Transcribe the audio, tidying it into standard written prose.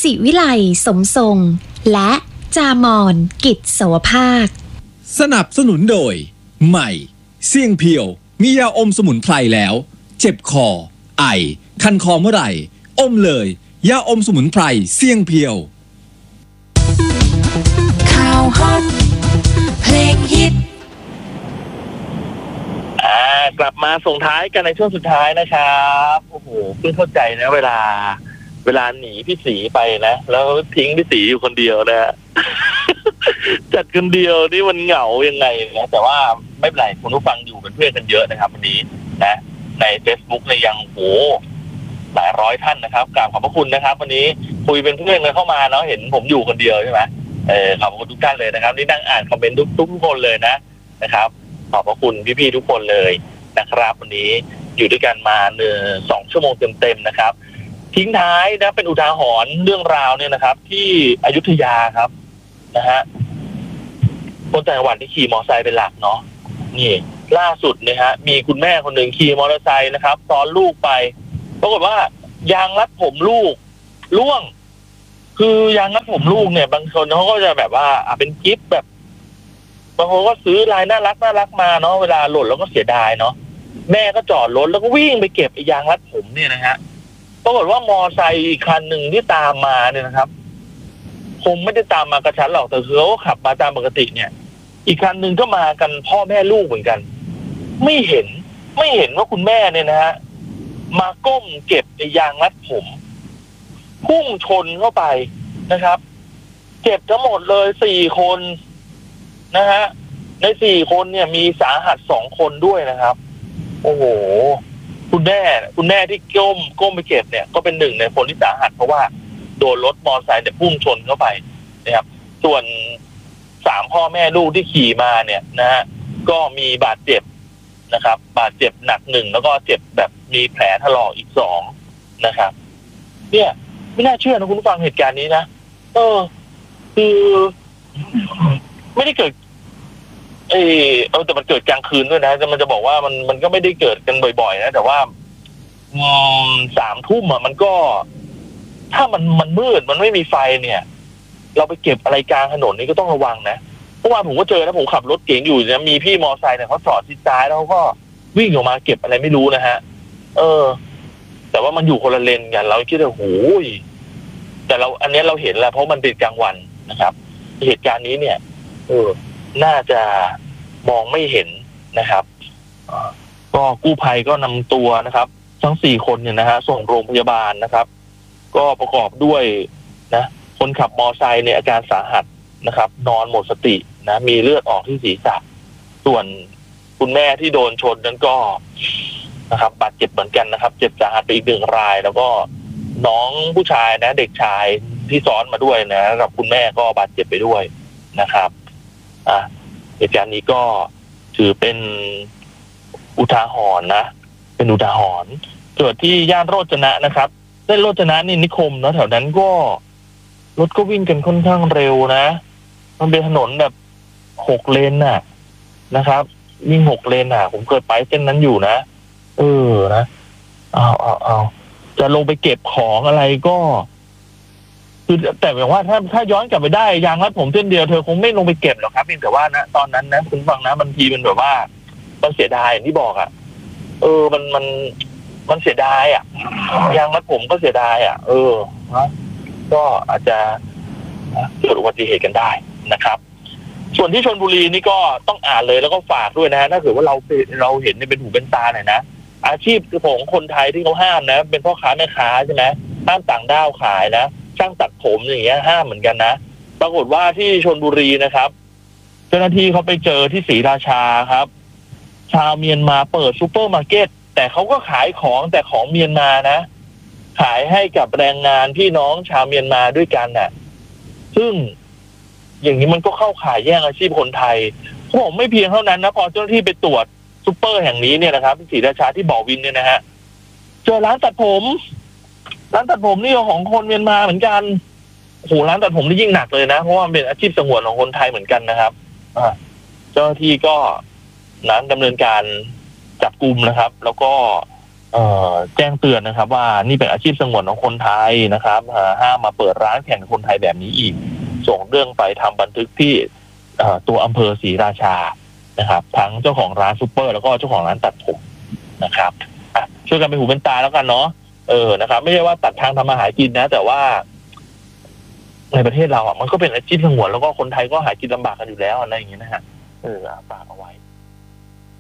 ศิวิไลสมทรงและจามอนกิจสวภาคสนับสนุนโดยใหม่เสี่ยงเพียวมียาอมสมุนไพรแล้วเจ็บคอไอคันคอเมื่อไหร่อมเลยยาอมสมุนไพรเสี่ยงเพียวข่าวฮอตเพลงฮิตกลับมาส่งท้ายกันในช่วงสุดท้ายนะครับโอ้โหเพิ่งเข้าใจนะเวลาหนีพี่สีไปนะแล้วทิ้งพี่สีอยู่คนเดียวนะฮะ จัดคนเดียวนี่มันเหงายังไงนะแต่ว่าไม่เป็นไรคุณผู้ฟังอยู่เป็นเพื่อนกันเยอะนะครับวันนี้นะใน Facebook เนี่ยยังโหหลายร้อยท่านนะครับกราบขอบพระคุณนะครับวันนี้คุยเป็นเพื่อนกันเข้ามาเนาะเห็นผมอยู่คนเดียวใช่ไหมขอบคุณทุกท่านเลยนะครับที่นั่งอ่านคอมเมนต์ทุกคนเลยนะครับขอบพระคุณพี่ๆทุกคนเลยนะครับวันนี้อยู่ด้วยกันมา2 ชั่วโมงเต็มๆนะครับทิ้งท้ายนะเป็นอุทาหรณ์เรื่องราวเนี่ยนะครับที่อยุธยาครับนะฮะคนต่างจังหวัดที่ขี่มอเตอร์ไซค์เป็นหลักเนาะนี่ล่าสุดเนี่ยฮะมีคุณแม่คนหนึ่งขี่มอเตอร์ไซค์นะครับซ้อนลูกไปปรากฏว่ายางรัดผมลูกร่วงคือยางรัดผมลูกเนี่ยบางคนเขาก็จะแบบว่าเป็นกิฟต์แบบบางคนก็ซื้อลายน่ารักมาเนาะเวลาหล่นแล้วก็เสียดายเนาะแม่ก็จอดรถแล้วก็วิ่งไปเก็บไอ้ยางรัดผมเนี่ยนะฮะปรากฏว่ามอไซค์อีกคันหนึ่งที่ตามมาเนี่ยนะครับคงไม่ได้ตามมากระชั้นหรอกแต่คือเขาขับมาตามปกติเนี่ยอีกคันหนึ่งก็มากันพ่อแม่ลูกเหมือนกันไม่เห็นว่าคุณแม่เนี่ยนะฮะมาก้มเก็บไอ้ยางรัดผมพุ่งชนเข้าไปนะครับเจ็บทั้งหมดเลย4 คนนะฮะใน4 คนเนี่ยมีสาหัส2 คนด้วยนะครับโอ้โหคุณแม่ที่ก้มไปเก็บเนี่ยก็เป็นหนึ่งในคนที่สาหัสเพราะว่าโดนรถมอเตอร์ไซค์เนี่ยพุ่งชนเข้าไปนะครับส่วน3 พ่อแม่ลูกที่ขี่มาเนี่ยนะฮะก็มีบาดเจ็บนะครับบาดเจ็บหนัก1แล้วก็เจ็บแบบมีแผลถลอกอีก2นะครับเนี่ยไม่น่าเชื่อนะคุณผู้ฟังเหตุการณ์นี้นะคือไม่ได้เกิดแต่มันเกิดกลางคืนด้วยนะแต่มันจะบอกว่ามันก็ไม่ได้เกิดกันบ่อยๆนะแต่ว่า3 ทุ่มมันก็ถ้ามันมืดมันไม่มีไฟเนี่ยเราไปเก็บอะไรกลางถนนนี่ก็ต้องระวังนะเมื่อวานผมก็เจอนะผมขับรถเก๋งอยู่นะมีพี่มอไซค์เนี่ยเขาจอดชิดซ้ายแล้วเขาก็วิ่งออกมาเก็บอะไรไม่รู้นะฮะแต่ว่ามันอยู่คนละเลนกันเราคิดว่าโอ้ยแต่อันนี้เราเห็นแล้วเพราะมันเป็นกลางวันนะครับเหตุการณ์นี้เนี่ยน่าจะมองไม่เห็นนะครับก็กู้ภัยก็นำตัวนะครับทั้ง4 คนเนี่ยนะฮะส่งโรงพยาบาลนะครับก็ประกอบด้วยนะคนขับมอไซค์เนี่ยอาการสาหัสนะครับนอนหมดสตินะมีเลือดออกที่ศีรษะส่วนคุณแม่ที่โดนชนนั้นก็นะครับบาดเจ็บเหมือนกันนะครับเจ็บสาหัสไปอีก1 รายแล้วก็น้องผู้ชายนะเด็กชายที่ซ้อนมาด้วยนะกับคุณแม่ก็บาดเจ็บไปด้วยนะครับเหตุการณ์นี้ก็ถือเป็นอุทาหรณ์นะเป็นอุทาหรณ์เกิดที่ย่านโรจนะนะครับเส้นโรจนะนี่นิคมนะแถวนั้นก็รถก็วิ่งกันค่อนข้างเร็วนะมันเป็นถนนแบบ6 เลนนะครับวิ่ง6 เลนผมเคยไปเส้นนั้นอยู่นะนะเอาจะลงไปเก็บของอะไรก็คือแต่แบบว่าถ้าย้อนกลับไปได้ยางรัดผมเส้นเดียวเธอคงไม่ลงไปเก็บหรอกครับเพียงแต่ว่านะตอนนั้นนะคุณฟังนะบางทีมันแบบว่ามันเสียดายอย่างที่บอกมันเสียดายยางรัดผมก็เสียดายนะก็อาจจะเกิดอุบัติเหตุกันได้นะครับส่วนที่ชลบุรีนี่ก็ต้องอ่านเลยแล้วก็ฝากด้วยนะถ้าเกิดว่าเราเห็นเป็นหูเป็นตาหน่อยนะอาชีพของคนไทยที่เขาห้ามนะเป็นพ่อค้าแม่ค้าใช่ไหมห้ามต่างด้าวขายนะช่างตัดผมอย่างเงี้ยห้ามเหมือนกันนะปรากฏว่าที่ชลบุรีนะครับเจ้าหน้าที่เขาไปเจอที่ศรีราชาครับชาวเมียนมาเปิดซูเปอร์มาร์เก็ตแต่เขาก็ขายของแต่ของเมียนมานะขายให้กับแรงงานพี่น้องชาวเมียนมาด้วยกันซึ่งอย่างนี้มันก็เข้าข่ายแย่งอาชีพคนไทยเขาบอกไม่เพียงเท่านั้นนะพอเจ้าหน้าที่ไปตรวจซูเปอร์แห่งนี้เนี่ยนะครับที่ศรีราชาที่บ่อวินเนี่ยนะฮะเจอร้านตัดผมนี่ของคนเมียนมาเหมือนกันโอ้โหร้านตัดผมนี่ยิ่งหนักเลยนะเพราะว่ามันเป็นอาชีพสงวนของคนไทยเหมือนกันนะครับเจ้าหน้าที่ก็นั้นดำเนินการจับกุมนะครับแล้วก็แจ้งเตือนนะครับว่านี่เป็นอาชีพสงวนของคนไทยนะครับห้ามมาเปิดร้านแข่งคนไทยแบบนี้อีกส่งเรื่องไปทำบันทึกที่ตัวอำเภอศรีราชานะครับทั้งเจ้าของร้านซุปเปอร์แล้วก็เจ้าของร้านตัดผมนะครับช่วยกันเป็นหูเป็นตาแล้วกันเนาะนะครับไม่ใช่ว่าตัดทางทำมาหากินนะแต่ว่าในประเทศเรามันก็เป็นอาชีพสงวนแล้วก็คนไทยก็หากินลำบากกันอยู่แล้วอะไรอย่างเงี้ยนะฮะฝากเอาไว้